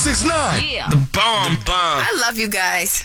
6ix9ine. Yeah. The bomb. I love you guys.